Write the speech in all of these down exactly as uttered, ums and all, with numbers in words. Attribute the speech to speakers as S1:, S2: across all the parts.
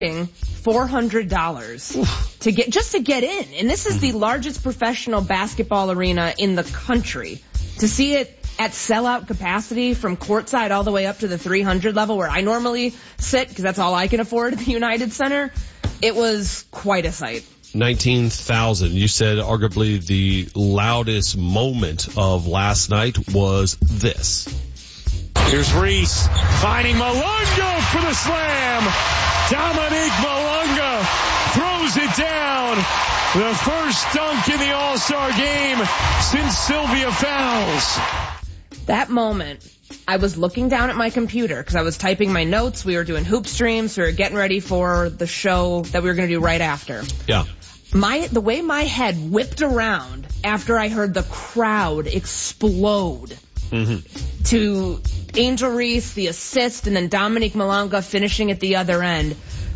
S1: four hundred dollars to get, just to get in. And this is the largest professional basketball arena in the country. To see it at sellout capacity from courtside all the way up to the three hundred level where I normally sit, because that's all I can afford at the United Center, it was quite a sight.
S2: nineteen thousand. You said arguably the loudest moment of last night was this.
S3: Here's Reese finding Malunga for the slam. Dominique Malunga throws it down. The first dunk in the All-Star game since Sylvia Fowles.
S1: That moment, I was looking down at my computer because I was typing my notes. We were doing hoop streams. We were getting ready for the show that we were going to do right after.
S2: Yeah.
S1: My, the way my head whipped around after I heard the crowd explode mm-hmm. to Angel Reese, the assist, and then Dominique Malunga finishing at the other end.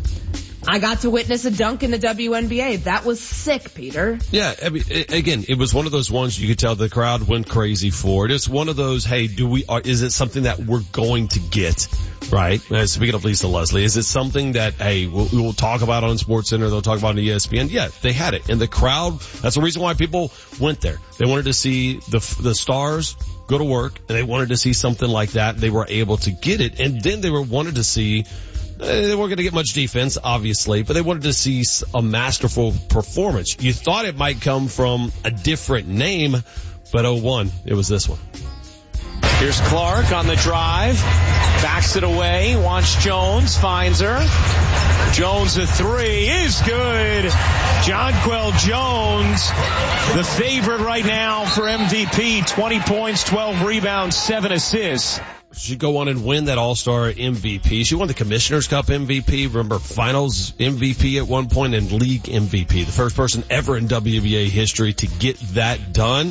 S1: I got to witness a dunk in the W N B A. That was sick, Peter.
S2: Yeah, I mean, again, it was one of those ones you could tell the crowd went crazy for it. It's one of those, hey, do we, are, is it something that we're going to get, right? Uh, speaking of Lisa Leslie, is it something that, hey, we'll, we'll talk about on SportsCenter, they'll talk about on E S P N? Yeah, they had it. And the crowd, that's the reason why people went there. They wanted to see the the stars go to work, and they wanted to see something like that. They were able to get it, and then they were wanted to see, they weren't going to get much defense, obviously, but they wanted to see a masterful performance. You thought it might come from a different name, but oh one, it was this one.
S3: Here's Clark on the drive, backs it away, wants Jones, finds her. Jones a three is good. Jonquel Jones, the favorite right now for M V P, twenty points, twelve rebounds, seven assists.
S2: She go on and win that All-Star M V P. She won the Commissioner's Cup M V P, remember Finals M V P at one point, and League M V P. The first person ever in W N B A history to get that done.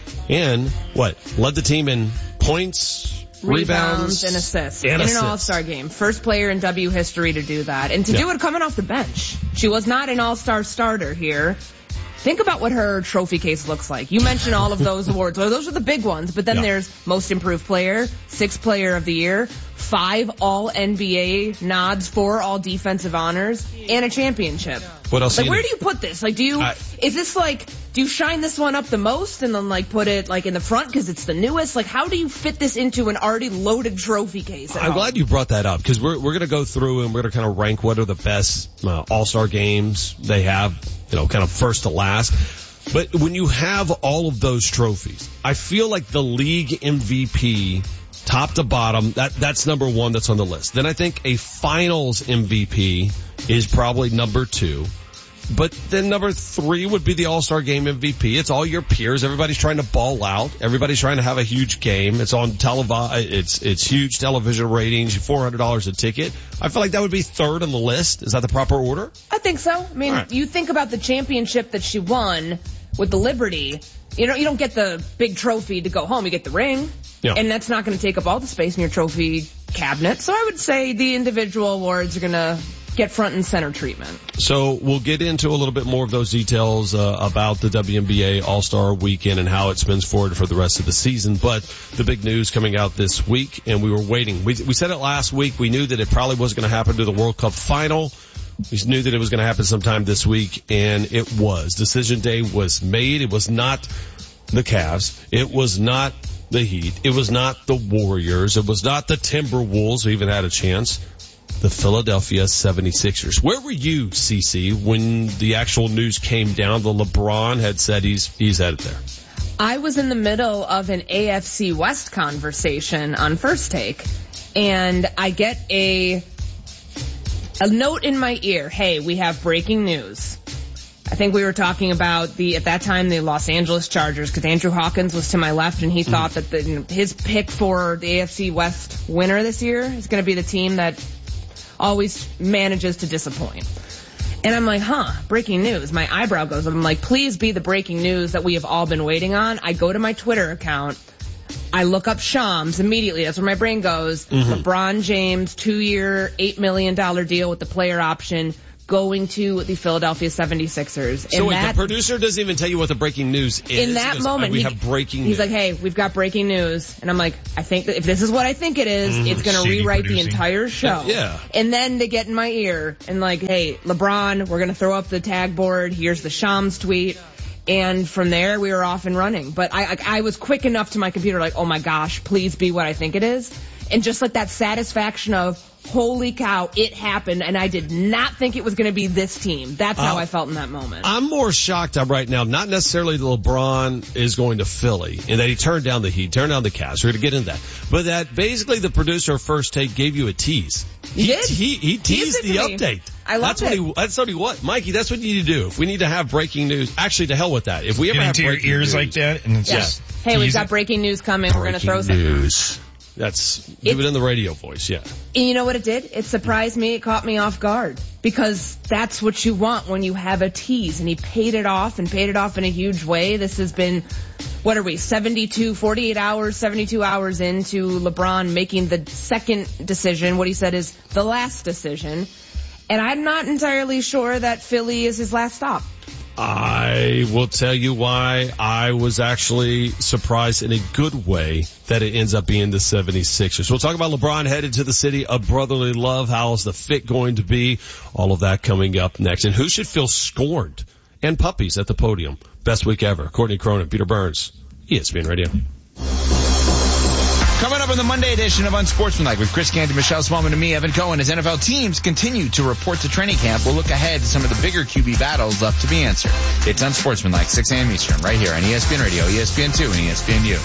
S2: And what? Led the team in points, rebounds,
S1: rebounds and assists
S2: and
S1: in
S2: assists.
S1: an All-Star game. First player in W history to do that. And to
S2: yeah.
S1: do it coming off the bench. She was not an All-Star starter here. Think about what her trophy case looks like. You mentioned all of those awards. Well, those are the big ones, but then yeah. there's Most Improved Player, Sixth Player of the Year, five All N B A nods, four All Defensive Honors, and a championship.
S2: What else?
S1: Like,
S2: you
S1: where
S2: need?
S1: do you put this? Like, do you,
S2: I,
S1: is this like, do you shine this one up the most and then like put it like in the front because it's the newest? Like, how do you fit this into an already loaded trophy case?
S2: I'm home? glad you brought that up because we're we're gonna go through and we're gonna kind of rank what are the best uh, All-Star games they have, you know, kind of first to last. But when you have all of those trophies, I feel like the league M V P, top to bottom, that that's number one that's on the list. Then I think a finals M V P is probably number two. But then number three would be the All-Star Game M V P. It's all your peers. Everybody's trying to ball out. Everybody's trying to have a huge game. It's on televi- It's, it's huge television ratings, four hundred dollars a ticket. I feel like that would be third on the list. Is that the proper order?
S1: I think so. I mean, right. You think about the championship that she won with the Liberty. You know, you don't get the big trophy to go home. You get the ring.
S2: Yeah.
S1: And that's not going to take up all the space in your trophy cabinet. So I would say the individual awards are going to get front and center treatment.
S2: So we'll get into a little bit more of those details uh, about the W N B A All-Star Weekend and how it spins forward for the rest of the season. But the big news coming out this week, and we were waiting. We, we said it last week. We knew that it probably wasn't going to happen to the World Cup final. We knew that it was going to happen sometime this week, and it was. Decision day was made. It was not the Cavs. It was not the Heat. It was not the Warriors. It was not the Timberwolves who even had a chance. The Philadelphia seventy-sixers. Where were you, Cece, when the actual news came down? The LeBron had said he's he's headed there.
S1: I was in the middle of an A F C West conversation on First Take, and I get a a note in my ear. Hey, we have breaking news. I think we were talking about the, at that time, the Los Angeles Chargers, because Andrew Hawkins was to my left, and he mm. thought that the, you know, his pick for the A F C West winner this year is going to be the team that always manages to disappoint. And I'm like, huh, breaking news. My eyebrow goes up. I'm like, please be the breaking news that we have all been waiting on. I go to my Twitter account. I look up Shams immediately. That's where my brain goes. Mm-hmm. LeBron James, two-year, eight million dollars deal with the player option. going to the Philadelphia seventy-sixers.
S2: So
S1: and
S2: wait,
S1: that,
S2: the producer doesn't even tell you what the breaking news is.
S1: In that
S2: goes,
S1: moment,
S2: we
S1: he,
S2: have breaking
S1: he's
S2: news.
S1: like, hey, we've got breaking news. And I'm like, I think that if this is what I think it is,
S4: Mm,
S1: it's going to
S4: shady
S1: rewrite
S4: producing.
S1: the entire show.
S2: Yeah.
S1: And then they get in my ear and like, hey, LeBron, we're going to throw up the tag board. Here's the Shams tweet. And from there, we were off and running. But I, I, I was quick enough to my computer, like, oh my gosh, please be what I think it is. And just like that satisfaction of, holy cow, it happened, and I did not think it was going to be this team. That's how
S2: Uh,
S1: I felt in that moment.
S2: I'm more shocked right now, not necessarily that LeBron is going to Philly and that he turned down the Heat, turned down the Cavs. We're going to get into that. But that basically the producer of First Take gave you a tease.
S1: He did?
S2: He, he teased
S1: it
S2: the
S1: to me.
S2: update.
S1: I loved
S2: that's what
S1: it.
S2: he, that's what he what. Mikey, that's what you need to do. If we need to have breaking news, actually to hell with that. If we ever
S4: Get
S2: have
S4: into your
S2: breaking
S4: ears
S2: news,
S4: like that, and it's
S1: Yeah.
S4: just
S1: Hey, we've
S4: tease
S1: got
S4: it.
S1: breaking news coming. We're going to throw
S2: breaking
S1: something.
S2: news. That's, give it in the radio voice, yeah.
S1: And you know what it did? It surprised me. It caught me off guard. Because that's what you want when you have a tease. And he paid it off and paid it off in a huge way. This has been, what are we, seventy-two, forty-eight hours, seventy-two hours into LeBron making the second decision. What he said is the last decision. And I'm not entirely sure that Philly is his last stop.
S2: I will tell you why I was actually surprised in a good way that it ends up being the seventy-sixers. We'll talk about LeBron headed to the city of brotherly love. How is the fit going to be? All of that coming up next. And who should feel scorned? And puppies at the podium. Best week ever. Courtney Cronin, Peter Burns, E S P N Radio.
S5: Coming up on the Monday edition of Unsportsmanlike with Chris Canty, Michelle Smallman, and me, Evan Cohen, as N F L teams continue to report to training camp, we'll look ahead to some of the bigger Q B battles left to be answered. It's Unsportsmanlike, six a.m. Eastern, right here on E S P N Radio, E S P N two, and E S P N U.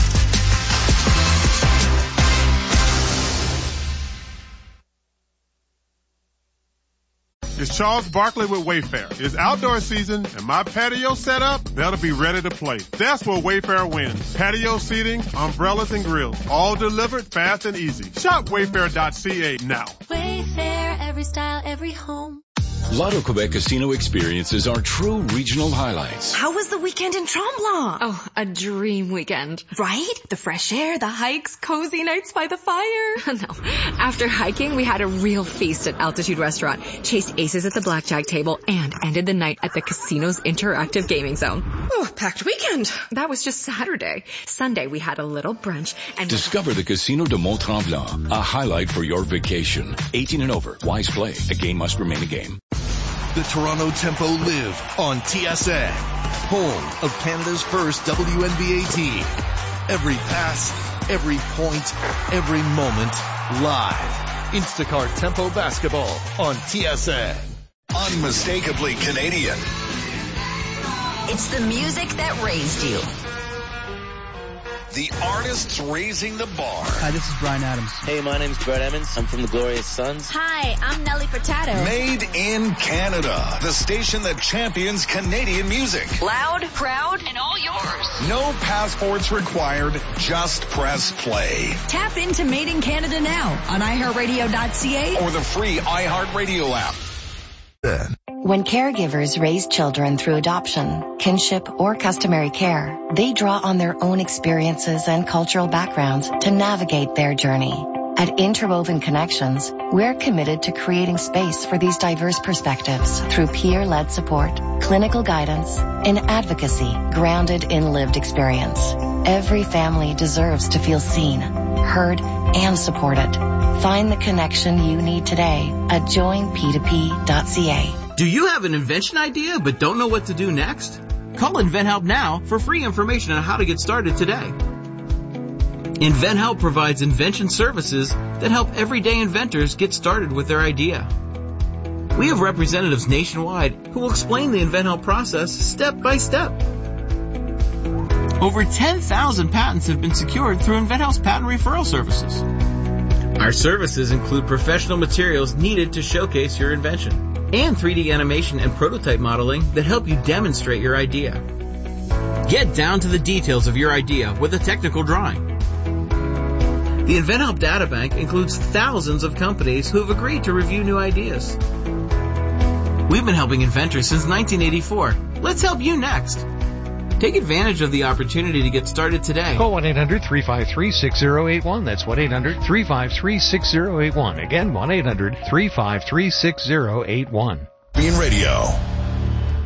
S6: It's Charles Barkley with Wayfair. It's outdoor season, and my patio set up, that'll be ready to play. That's where Wayfair wins. Patio seating, umbrellas, and grills, all delivered fast and easy. Shop wayfair dot c a now.
S7: Wayfair, every style, every home.
S8: Lotto Quebec Casino experiences are true regional highlights.
S9: How was the weekend in Tremblant?
S10: Oh, a dream weekend.
S9: Right? The fresh air, the hikes, cozy nights by the fire.
S10: No. After hiking, we had a real feast at Altitude Restaurant, chased aces at the blackjack table, and ended the night at the casino's interactive gaming zone.
S9: Oh, packed weekend.
S10: That was just Saturday. Sunday, we had a little brunch and...
S8: Discover the Casino de Mont-Tremblant, a highlight for your vacation. eighteen and over. Wise play. A game must remain a game.
S11: The Toronto Tempo live on T S N, home of Canada's first W N B A team. Every pass, every point, every moment, live. Instacart Tempo Basketball on T S N.
S12: Unmistakably Canadian.
S9: It's the music that raised you.
S12: The artists raising the bar.
S13: Hi, this is Brian Adams.
S14: Hey, my name's Brett Emmons. I'm from the Glorious Sons.
S7: Hi, I'm Nelly Furtado.
S12: Made in Canada. The station that champions Canadian music.
S9: Loud, proud,
S7: And all yours.
S12: No passports required. Just press play.
S9: Tap into Made in Canada now on i heart radio dot c a
S12: Or the free iHeartRadio app.
S15: When caregivers raise children through adoption, kinship, or customary care, they draw on their own experiences and cultural backgrounds to navigate their journey. At Interwoven Connections, we're committed to creating space for these diverse perspectives through peer-led support, clinical guidance, and advocacy grounded in lived experience. Every family deserves to feel seen, heard, and supported. Find the connection you need today at join p two p dot c a.
S16: Do you have an invention idea but don't know what to do next? Call InventHelp now for free information on how to get started today. InventHelp provides invention services that help everyday inventors get started with their idea. We have representatives nationwide who will explain the InventHelp process step by step. Over ten thousand patents have been secured through InventHelp's patent referral services. Our services include professional materials needed to showcase your invention and three D animation and prototype modeling that help you demonstrate your idea. Get down to the details of your idea with a technical drawing. The InventHelp Databank includes thousands of companies who have agreed to review new ideas. We've been helping inventors since nineteen eighty-four. Let's help you next. Take advantage of the opportunity to get started today.
S17: Call one eight hundred three five three six zero eight one. That's one eight hundred three five three six zero eight one. Again, one eight hundred three five three six zero eight one.
S12: Radio.